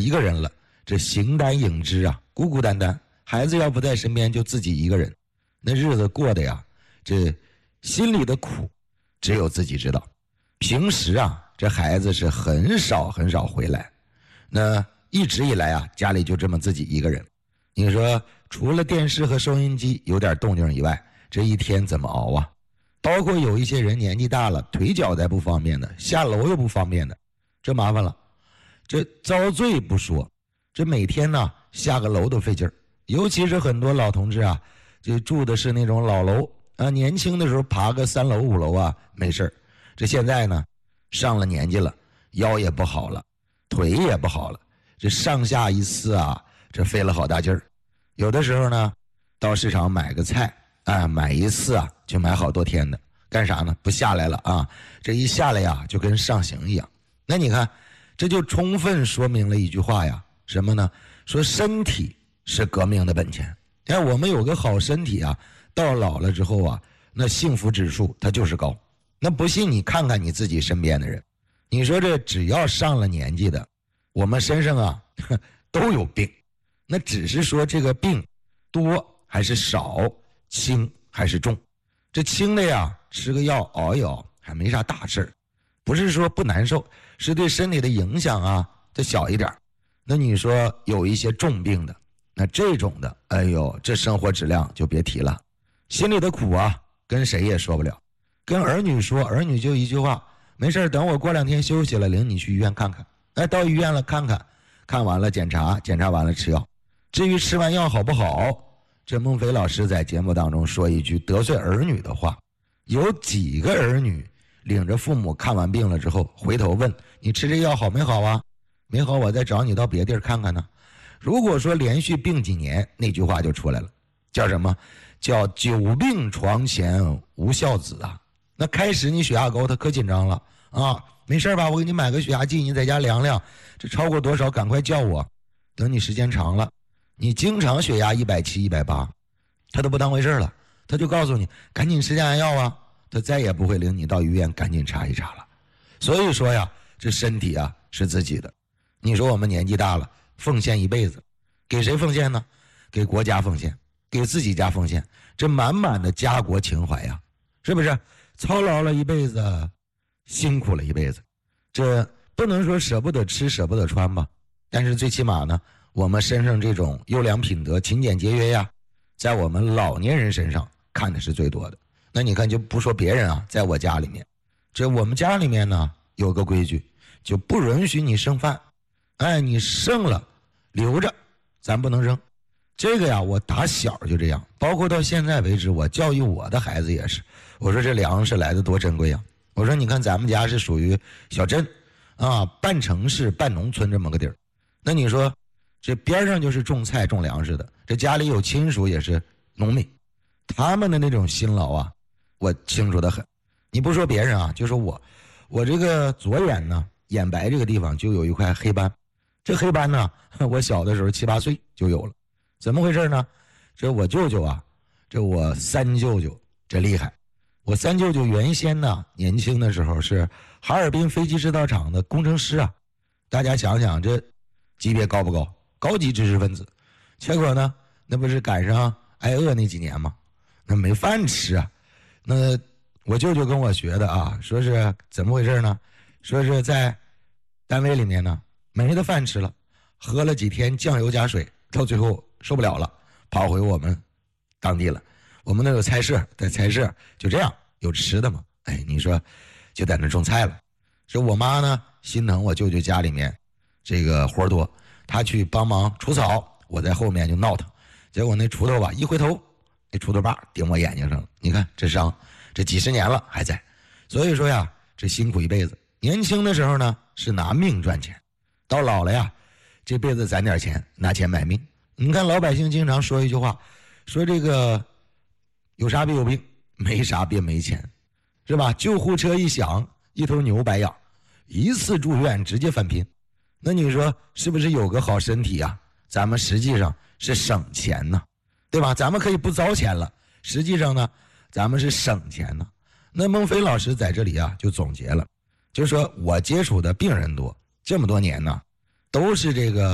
一个人了，这形单影只啊，孤孤单单，孩子要不在身边就自己一个人，那日子过的呀，这心里的苦只有自己知道。平时啊，这孩子是很少回来，那一直以来啊，家里就这么自己一个人，你说除了电视和收音机有点动静以外，这一天怎么熬啊？包括有一些人年纪大了，腿脚再不方便的，下楼又不方便的，这麻烦了。这遭罪不说，这每天呢下个楼都费劲儿，尤其是很多老同志啊，这住的是那种老楼啊，年轻的时候爬个3楼5楼啊没事儿，这现在呢上了年纪了，腰也不好了，腿也不好了，这上下一次啊，这费了好大劲儿。有的时候呢到市场买个菜啊，买一次啊就买好多天的，干啥呢？不下来了啊，这一下来呀就跟上刑一样。那你看这就充分说明了一句话呀，什么呢？说身体是革命的本钱。我们有个好身体啊，到老了之后啊，那幸福指数它就是高。那不信你看看你自己身边的人，你说这只要上了年纪的，我们身上啊都有病，那只是说这个病多还是少，轻还是重。这轻的呀，吃个药熬一熬还没啥大事儿，不是说不难受，是对身体的影响啊它小一点。那你说有一些重病的，那这种的，哎呦，这生活质量就别提了，心里的苦啊跟谁也说不了。跟儿女说，儿女就一句话，没事，等我过2天休息了领你去医院看看。到医院了看看，看完了检查完了吃药。至于吃完药好不好，这孟非老师在节目当中说一句得罪儿女的话，有几个儿女领着父母看完病了之后回头问你吃这药好没好啊？没好我再找你到别地儿看看呢。如果说连续病几年，那句话就出来了，叫什么？叫久病床前无孝子啊。那开始你血压高他可紧张了啊，没事吧，我给你买个血压计，你在家量量，这超过多少赶快叫我。等你时间长了，你经常血压170、180，他都不当回事了，他就告诉你赶紧吃降压药啊，他再也不会领你到医院赶紧查一查了。所以说呀，这身体啊是自己的。你说我们年纪大了，奉献一辈子，给谁奉献呢？给国家奉献，给自己家奉献，这满满的家国情怀呀，是不是？操劳了一辈子，辛苦了一辈子，这不能说舍不得吃舍不得穿吧，但是最起码呢，我们身上这种优良品德勤俭节约呀，在我们老年人身上看的是最多的。那你看就不说别人啊，在我家里面，这我们家里面呢有个规矩，就不允许你剩饭，你剩了留着，咱不能扔。这个呀我打小就这样，包括到现在为止，我教育我的孩子也是，我说这粮食来的多珍贵啊，我说你看咱们家是属于小镇啊，半城市半农村这么个地儿，那你说这边上就是种菜种粮食的，这家里有亲属也是农民，他们的那种辛劳啊我清楚得很。你不说别人啊，就说我这个左眼呢，眼白这个地方就有一块黑斑，这黑斑呢我小的时候7、8岁就有了。怎么回事呢？这我舅舅啊，这我三舅舅这厉害。我三舅舅原先呢年轻的时候是哈尔滨飞机制造厂的工程师啊，大家想想这级别高不高？高级知识分子。结果呢那不是赶上挨饿那几年吗？那没饭吃啊。那我舅舅跟我学的啊，说是怎么回事呢？说是在单位里面呢没得饭吃了，喝了几天酱油加水，到最后受不了了，跑回我们当地了。我们那有菜市，在菜市就这样有吃的嘛。你说就在那种菜了。说我妈呢心疼我舅舅家里面这个活多，她去帮忙除草，我在后面就闹腾。结果那锄头吧一回头，那锄头把顶我眼睛上了。你看这伤，这几十年了还在。所以说呀，这辛苦一辈子。年轻的时候呢是拿命赚钱，到老了呀，这辈子攒点钱，拿钱买命。你看老百姓经常说一句话，说这个有啥别有病，没啥别没钱，是吧？救护车一响，一头牛白养，一次住院直接翻篇。那你说是不是有个好身体啊？咱们实际上是省钱呢，对吧？咱们可以不糟钱了，实际上呢咱们是省钱呢。那孟非老师在这里啊就总结了，就是说我接触的病人多，这么多年呢都是这个